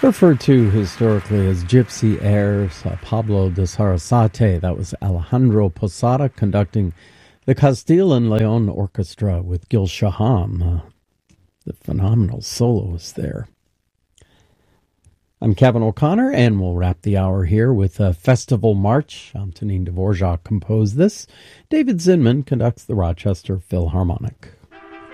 Referred to historically as gypsy airs, Pablo de Sarasate. That was Alejandro Posada conducting the Castile and Leon Orchestra with Gil Shaham, the phenomenal soloist there. I'm Kevin O'Connor, and we'll wrap the hour here with a Festival March. Antonin Dvorak composed this. David Zinman conducts the Rochester Philharmonic.